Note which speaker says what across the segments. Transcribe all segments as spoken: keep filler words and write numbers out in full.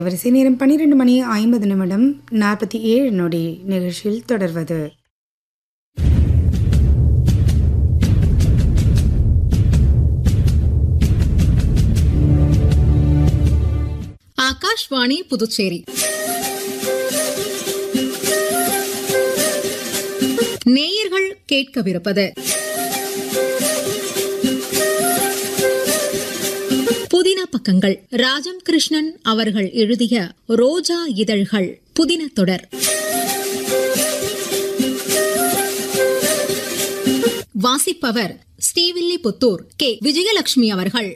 Speaker 1: வரிசை நேரம் பன்னிரண்டு மணி ஐம்பது நிமிடம் நாற்பத்தி ஏழு நொடி. நிகழ்ச்சியில் தொடர்வது
Speaker 2: ஆகாஷ்வாணி புதுச்சேரி. நேயர்கள் கேட்கவிருப்பது புதின பக்கங்கள். ராஜம் கிருஷ்ணன் அவர்கள் எழுதிய ரோஜா இதழ்கள் புதின தொடர். வாசிப்பவர் ஸ்ரீவில்லிபுத்தூர் கே விஜயலட்சுமி அவர்கள்.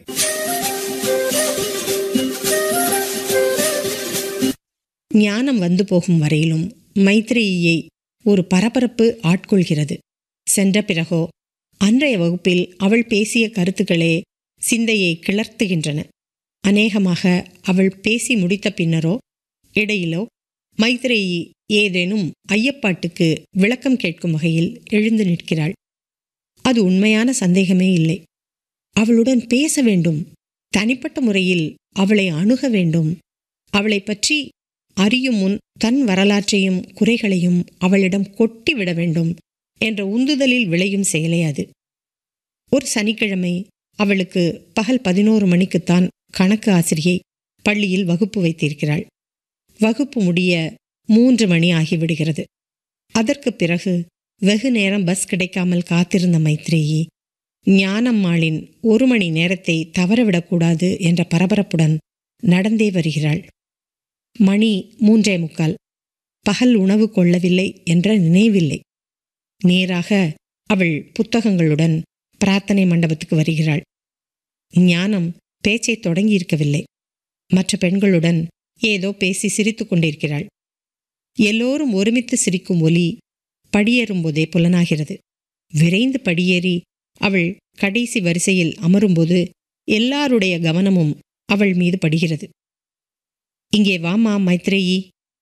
Speaker 3: ஞானம் வந்து போகும் வரையிலும் மைத்ரேயியை ஒரு பரபரப்பு ஆட்கொள்கிறது. சென்ற பிறகோ அன்றைய வகுப்பில் அவள் பேசிய கருத்துக்களே சிந்தையை கிளர்த்துகின்றன. அநேகமாக அவள் பேசி முடித்த பின்னரோ இடையிலோ மைத்ரேயி ஏதேனும் ஐயப்பாட்டுக்கு விளக்கம் கேட்கும் வகையில் எழுந்து நிற்கிறாள். அது உண்மையான சந்தேகமே இல்லை. அவளுடன் பேச வேண்டும், தனிப்பட்ட முறையில் அவளை அணுக வேண்டும், அவளை பற்றி அறியும் முன் தன் வரலாற்றையும் குறைகளையும் அவளிடம் கொட்டிவிட வேண்டும் என்ற உந்துதலில் விளையும் செயலே அது. ஒரு சனிக்கிழமை அவளுக்கு பகல் பதினோரு மணிக்குத்தான் கணக்கு ஆசிரியை பள்ளியில் வகுப்பு வைத்திருக்கிறாள். வகுப்பு முடிய மூன்று மணி ஆகிவிடுகிறது. அதற்கு பிறகு வெகு நேரம் பஸ் கிடைக்காமல் காத்திருந்த மைத்ரேயி ஞானம்மாளின் ஒரு மணி நேரத்தை தவறவிடக்கூடாது என்ற பரபரப்புடன் நடந்தே வருகிறாள். மணி மூன்றே முக்கால். பகல் உணவு கொள்ளவில்லை என்ற நினைவில்லை. நேராக அவள் புத்தகங்களுடன் பிரார்த்தனை மண்டபத்துக்கு வருகிறாள். ஞானம் பேச்சை தொடங்கியிருக்கவில்லை. மற்ற பெண்களுடன் ஏதோ பேசி சிரித்து கொண்டிருக்கிறாள். எல்லோரும் ஒருமித்து சிரிக்கும் ஒலி படியேறும்போதே புலனாகிறது. விரைந்து படியேறி அவள் கடைசி வரிசையில் அமரும்போது எல்லாருடைய கவனமும் அவள் மீது படுகிறது. இங்கே வாமா மைத்ரேயி.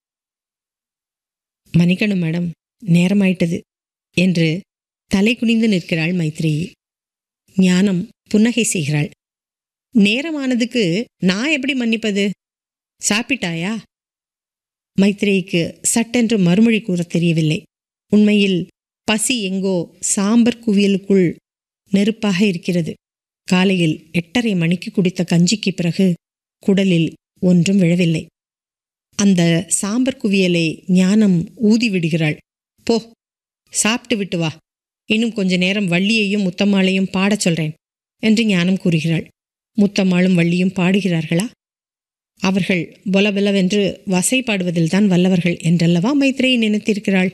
Speaker 3: மன்னிக்கணும் மேடம், நேரமாயிட்டது என்று தலை குனிந்து நிற்கிறாள் மைத்ரேயி. ஞானம் புன்னகை செய்கிறாள். நேரமானதுக்கு நான் எப்படி மன்னிப்பது? சாப்பிட்டாயா? மைத்ரேயிக்கு சட்டென்று மறுமொழி கூற தெரியவில்லை. உண்மையில் பசி எங்கோ சாம்பர் குவியலுக்குள் நெருப்பாக இருக்கிறது. காலையில் எட்டரை மணிக்கு குடித்த கஞ்சிக்கு பிறகு குடலில் ஒன்றும் விழவில்லை. அந்த சாம்பர் குவியலை ஞானம் ஊதி விடுகிறாள். போ, சாப்பிட்டு விட்டு வா, இன்னும் கொஞ்ச நேரம் வள்ளியையும் முத்தம்மாளையும் பாடச் சொல்றேன் என்று ஞானம் கூறுகிறாள். முத்தம்மாளும் வள்ளியும் பாடுகிறார்களா? அவர்கள் பொலபெலவென்று வசை பாடுவதில்தான் வல்லவர்கள் என்றல்லவா மைத்ரேயி நினைத்திருக்கிறாள்.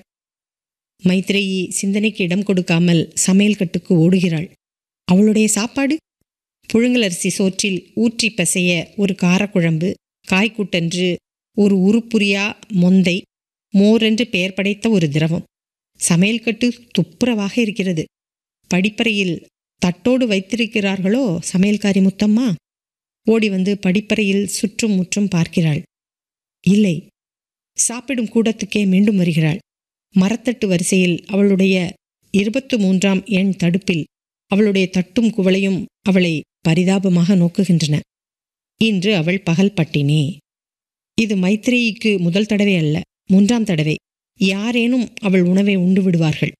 Speaker 3: மைத்ரேயி சிந்தனைக்கு இடம் கொடுக்காமல் சமையல் கட்டுக்கு ஓடுகிறாள். அவளுடைய சாப்பாடு புழுங்கலரிசி சோற்றில் ஊற்றி பசைய ஒரு காரக்குழம்பு, காய்கூட்டென்று ஒரு உருப்புரியா மொந்தை, மோரென்று பெயர் படைத்த ஒரு திரவம். சமையல் கட்டு துப்புரவாக இருக்கிறது. படிப்பறையில் தட்டோடு வைத்திருக்கிறார்களோ சமையல்காரி முத்தம்மா? ஓடி வந்து படிப்பறையில் சுற்றும் முற்றும் பார்க்கிறாள். இல்லை, சாப்பிடும் கூடத்துக்கே மீண்டும் வருகிறாள். மரத்தட்டு வரிசையில் அவளுடைய இருபத்து மூன்றாம் எண் தடுப்பில் அவளுடைய தட்டும் குவளையும் அவளை பரிதாபமாக நோக்குகின்றன. இன்று அவள் பகல் பட்டினி. இது மைத்ரேயிக்கு முதல் தடவை அல்ல, மூன்றாம் தடவை. யாரேனும் அவள் உணவை உண்டு விடுவார்கள்.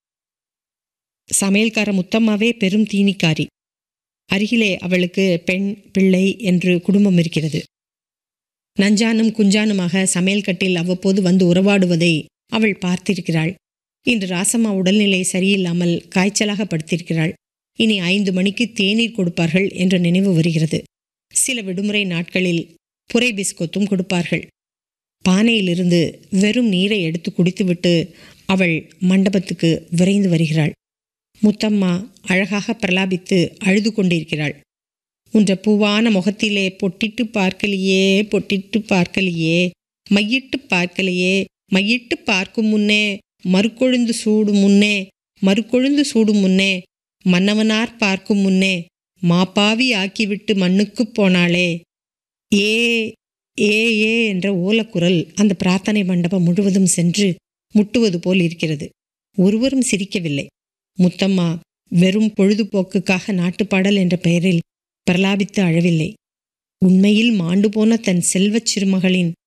Speaker 3: சமையல்கார முத்தம்மாவே பெரும் தீனிக்காரி. அருகிலே அவளுக்கு பெண் பிள்ளை என்று குடும்பம் இருக்கிறது. நஞ்சானும் குஞ்சானுமாக சமையல் கட்டில் அவ்வப்போது வந்து உறவாடுவதை அவள் பார்த்திருக்கிறாள். இன்று ராசம்மா உடல்நிலை சரியில்லாமல் காய்ச்சலாக படுத்திருக்கிறாள். இனி ஐந்து மணிக்கு தேநீர் கொடுப்பார்கள் என்ற நினைவு வருகிறது. சில விடுமுறை நாட்களில் புரை பிஸ்கொத்தும் கொடுப்பார்கள். பானையிலிருந்து வெறும் நீரை எடுத்து குடித்துவிட்டு அவள் மண்டபத்துக்கு விரைந்து வருகிறாள். முத்தம்மா அழகாக பிரலாபித்து அழுது கொண்டிருக்கிறாள். உன்ற பூவான முகத்திலே பொட்டிட்டு பார்க்கலையே, பொட்டிட்டு பார்க்கலையே, மையிட்டு பார்க்கலையே, மையிட்டு பார்க்கும் முன்னே மறுக்கொழுந்து சூடும் முன்னே, மறுக்கொழுந்து சூடும் முன்னே, மன்னவனார் பார்க்கும் முன்னே மாப்பாவி ஆக்கிவிட்டு மண்ணுக்கு போனாளே. ஏ ஏ ஏ என்ற ஓலக்குரல் அந்த பிரார்த்தனை மண்டபம் முழுவதும் சென்று முட்டுவது போல் இருக்கிறது. ஒருவரும் சிரிக்கவில்லை. முத்தம்மா வெறும் பொழுதுபோக்குக்காக நாட்டுப்பாடல் என்ற பெயரில் பிரலாபித்து அழவில்லை. உண்மையில் மாண்டு போன தன் செல்வச் சிறுமகளின்